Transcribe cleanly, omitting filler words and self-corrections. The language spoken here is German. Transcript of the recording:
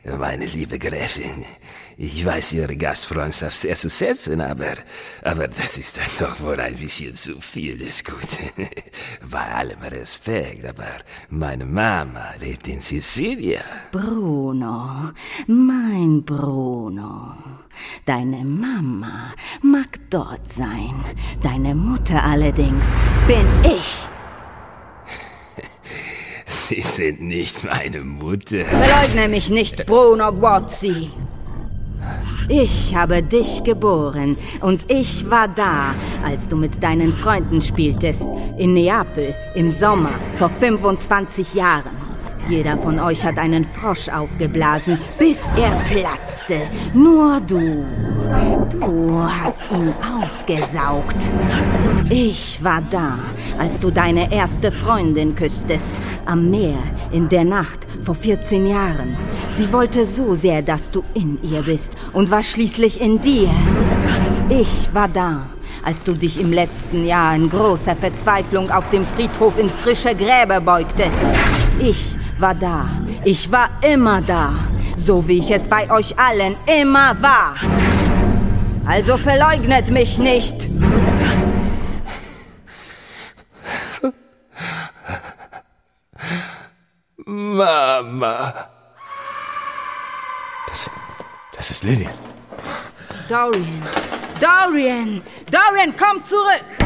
Meine liebe Gräfin, ich weiß Ihre Gastfreundschaft sehr zu schätzen, aber das ist dann doch wohl ein bisschen zu viel des Guten. Bei allem Respekt, aber meine Mama lebt in Sizilien. Bruno, mein Bruno. Deine Mama mag dort sein. Deine Mutter allerdings bin ich. Sie sind nicht meine Mutter. Verleugne mich nicht, Bruno Guozzi. Ich habe dich geboren und ich war da, als du mit deinen Freunden spieltest, in Neapel, im Sommer, vor 25 Jahren. Jeder von euch hat einen Frosch aufgeblasen, bis er platzte. Nur du hast ihn ausgesaugt. Ich war da, als du deine erste Freundin küsstest, am Meer, in der Nacht, vor 14 Jahren. Sie wollte so sehr, dass du in ihr bist und war schließlich in dir. Ich war da, als du dich im letzten Jahr in großer Verzweiflung auf dem Friedhof in frische Gräber beugtest. Ich war da. Ich war immer da. So wie ich es bei euch allen immer war. Also verleugnet mich nicht. Mama. Das ist Lillian. Dorian, komm zurück!